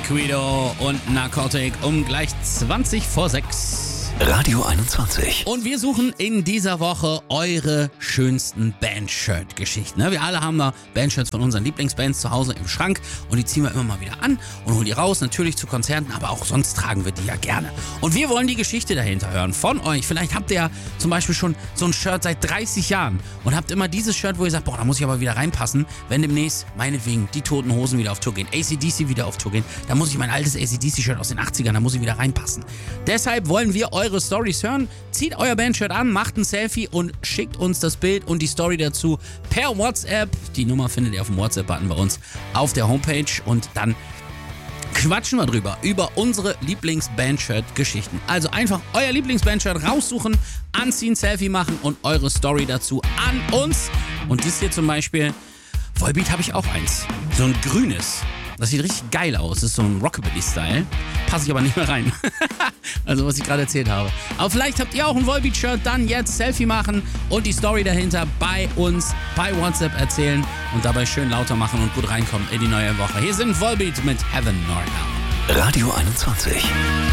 Liquido und Narcotic um gleich 20 vor 6. Radio 21. Und wir suchen in dieser Woche eure schönsten Bandshirt-Geschichten. Wir alle haben da Bandshirts von unseren Lieblingsbands zu Hause im Schrank und die ziehen wir immer mal wieder an und holen die raus, natürlich zu Konzerten, aber auch sonst tragen wir die ja gerne. Und wir wollen die Geschichte dahinter hören von euch. Vielleicht habt ihr ja zum Beispiel schon so ein Shirt seit 30 Jahren und habt immer dieses Shirt, wo ihr sagt, boah, da muss ich aber wieder reinpassen, wenn demnächst meinetwegen die Toten Hosen wieder auf Tour gehen, AC/DC wieder auf Tour gehen, da muss ich mein altes AC/DC-Shirt aus den 80ern, da muss ich wieder reinpassen. Deshalb wollen wir eure Stories hören. Zieht euer Bandshirt an, macht ein Selfie und schickt uns das Bild und die Story dazu per WhatsApp. Die Nummer findet ihr auf dem WhatsApp-Button bei uns auf der Homepage und dann quatschen wir drüber, über unsere Lieblings-Bandshirt-Geschichten. Also einfach euer Lieblings-Bandshirt raussuchen, anziehen, Selfie machen und eure Story dazu an uns. Und das hier zum Beispiel, Volbeat habe ich auch eins. So ein grünes. Das sieht richtig geil aus. Das ist so ein Rockabilly-Style. Passe ich aber nicht mehr rein. Also was ich gerade erzählt habe. Aber vielleicht habt ihr auch ein Volbeat-Shirt. Dann jetzt Selfie machen und die Story dahinter bei uns bei WhatsApp erzählen. Und dabei schön lauter machen und gut reinkommen in die neue Woche. Hier sind Volbeat mit Heaven or Hell. Radio 21.